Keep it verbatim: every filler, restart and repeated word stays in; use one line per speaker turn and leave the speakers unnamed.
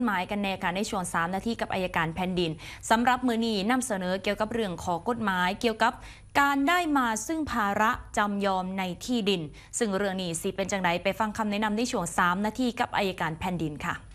หมายกันแน่ค่ะในช่วงสามนาทีกับอัยการแผ่นดินสำหรับมือนี้นำเสนอเกี่ยวกับเรื่องขอกฎหมายเกี่ยวกับการได้มาซึ่งภาระจำยอมในที่ดินซึ่งเรื่องนี้สิเป็นจังไดไปฟังคำแนะนำในช่วงสามนาทีกับอัยการแผ่นดินค่ะ